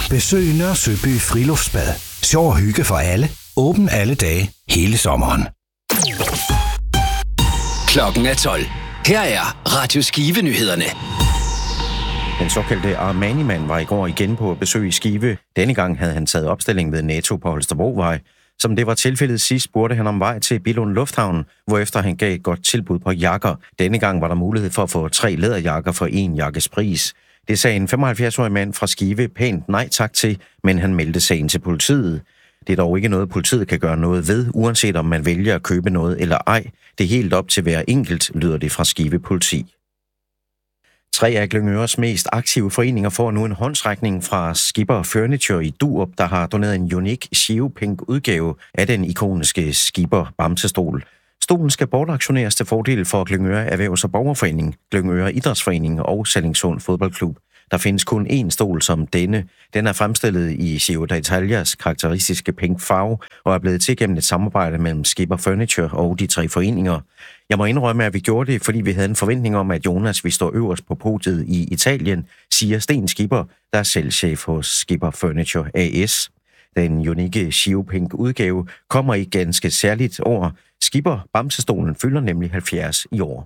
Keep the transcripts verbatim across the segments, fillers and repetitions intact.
Besøg Nørre Søby Friluftsbad. Sjov og hygge for alle. Åben alle dage, hele sommeren. Klokken er tolv. Her er Radio Skive-nyhederne. Den såkaldte Armani-mand var i går igen på besøg i Skive. Denne gang havde han taget opstilling ved Netto på Holstebrovej. Som det var tilfældet sidst, spurgte han om vej til Billund Lufthavn, hvorefter han gav et godt tilbud på jakker. Denne gang var der mulighed for at få tre læderjakker for en jakkes pris. Det sagde en femoghalvfjerds-årig mand fra Skive pænt nej tak til, men han meldte sagen til politiet. Det er dog ikke noget, politiet kan gøre noget ved, uanset om man vælger at købe noget eller ej. Det er helt op til hver enkelt, lyder det fra Skive Politi. Tre af Glyngøres mest aktive foreninger får nu en håndsrækning fra Skipper Furniture i Durup, der har doneret en unik Sheo-pink udgave af den ikoniske Skipper bamsestol. Stolen skal bortaktioneres til fordel for Glyngøre Erhvervs- og Borgerforening, Glyngøre Idrætsforening og Sallingsund Fodboldklub. Der findes kun én stol som denne. Den er fremstillet i Gio d'Italias karakteristiske pink farve og er blevet til gennem et samarbejde mellem Skipper Furniture og de tre foreninger. Jeg må indrømme, at vi gjorde det, fordi vi havde en forventning om, at Jonas ville stå øverst på podiet i Italien, siger Sten Skipper, der er selvchef hos Skipper Furniture A S. Den unikke Sheo-pink udgave kommer i ganske særligt år. Skipper Bamsestolen fylder nemlig halvfjerds i år.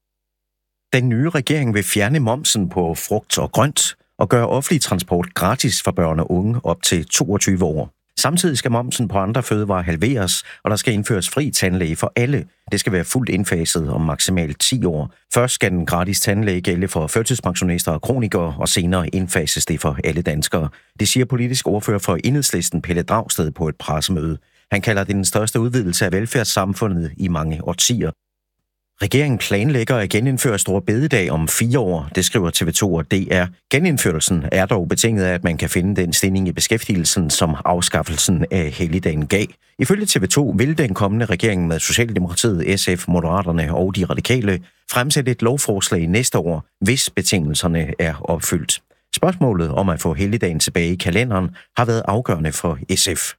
Den nye regering vil fjerne momsen på frugt og grønt og gøre offentlig transport gratis for børn og unge op til toogtyve år. Samtidig skal momsen på andre fødevarer halveres, og der skal indføres fri tandlæge for alle. Det skal være fuldt indfaset om maksimalt ti år. Først skal den gratis tandlæge gælde for førtidspensionister og kronikere, og senere indfases det for alle danskere. Det siger politisk ordfører for Enhedslisten Pelle Dragsted på et pressemøde. Han kalder det den største udvidelse af velfærdssamfundet i mange årtier. Regeringen planlægger at genindføre Store Bededag om fire år, det skriver T V to og D R. Genindførelsen er dog betinget af, at man kan finde den stigning i beskæftigelsen, som afskaffelsen af helligdagen gav. Ifølge T V to vil den kommende regering med Socialdemokratiet, S F, Moderaterne og de radikale fremsætte et lovforslag næste år, hvis betingelserne er opfyldt. Spørgsmålet om at få helligdagen tilbage i kalenderen har været afgørende for S F.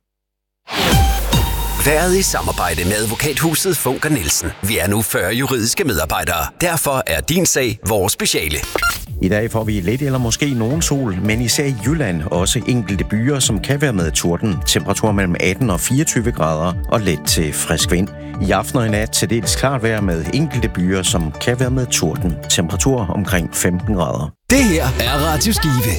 Været i samarbejde med advokathuset Funker Nielsen. Vi er nu fyrre juridiske medarbejdere. Derfor er din sag vores speciale. I dag får vi lidt eller måske nogen sol, men især i Jylland også enkelte byer, som kan være med torden. Temperatur mellem atten og fireogtyve grader og let til frisk vind. I aften og i nat til dels klart vejr med enkelte byer, som kan være med torden. Temperatur omkring femten grader. Det her er Radio Skive.